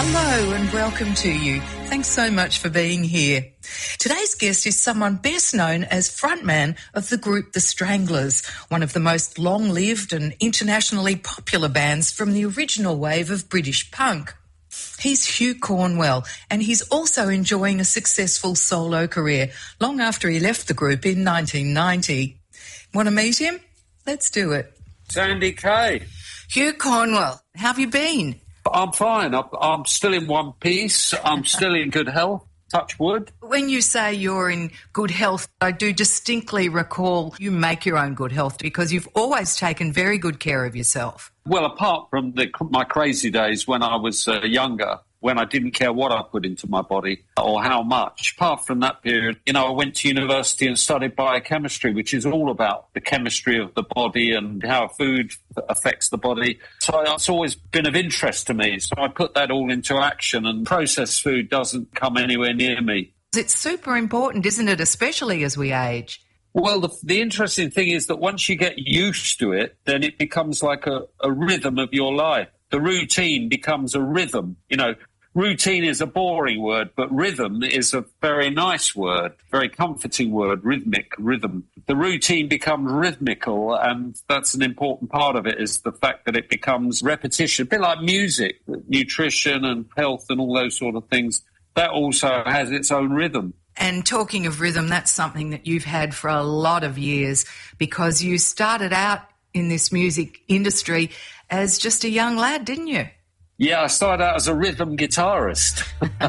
Hello and welcome to you. Thanks so much for being here. Today's guest is someone best known as frontman of the group The Stranglers, one of the most long-lived and internationally popular bands from the original wave of British punk. He's Hugh Cornwell, and he's also enjoying a successful solo career long after he left the group in 1990. Want to meet him? Let's do it. Sandy Kay. Hugh Cornwell, how have you been? I'm fine. I'm still in one piece. I'm still in good health. Touch wood. When you say you're in good health, I do distinctly recall you make your own good health because you've always taken very good care of yourself. Well, apart from my crazy days when I was younger, when I didn't care what I put into my body or how much. Apart from that period, I went to university and studied biochemistry, which is all about the chemistry of the body and how food affects the body. So it's always been of interest to me. So I put that all into action, and processed food doesn't come anywhere near me. It's super important, isn't it, especially as we age? Well, the interesting thing is that once you get used to it, then it becomes like a rhythm of your life. The routine becomes a rhythm. Routine is a boring word, but rhythm is a very nice word, very comforting word, rhythm. The routine becomes rhythmical, and that's an important part of it, is the fact that it becomes repetition, a bit like music, nutrition and health and all those sort of things. That also has its own rhythm. And talking of rhythm, that's something that you've had for a lot of years because you started out in this music industry as just a young lad, didn't you? Yeah, I started out as a rhythm guitarist.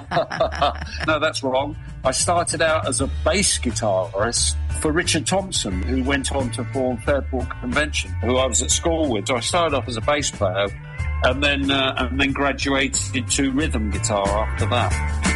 No, that's wrong. I started out as a bass guitarist for Richard Thompson, who went on to form Fairport Convention, who I was at school with. So I started off as a bass player and then graduated to rhythm guitar after that.